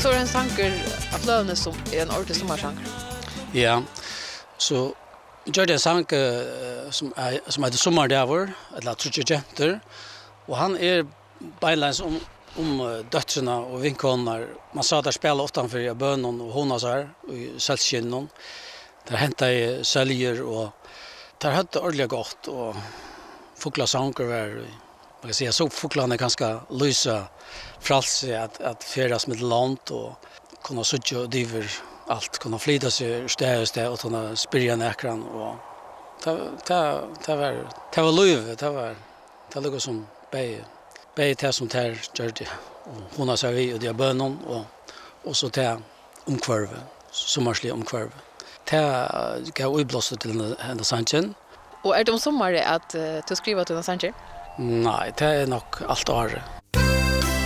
så är en sanger att löna som är en ordentlig sommarsang. Ja, så gör det en sang som heter Sommardävor, eller Trudjegenter, och han är beinleins om döttrarna och vinkonar. Man sa där spela utanför i bönen och hon så här i sällskinnen. Där hämtar i säljer och där hade ordentligt gott och fåglar sanger var man kan säga så fåglarna ganska lysa fralse att färdas med land och kunna söka och driver allt kunna flyta sig städ och kunna spyrja näkran och det var liv det låg som bäj det som där gjorde och hon har så vi och de bönen och så det omkvarve sommarslig omkvarve det gav utblåst till henne sanchen. Och är det om sommar att du skriver till en sanger? Nej, det är nog allt år.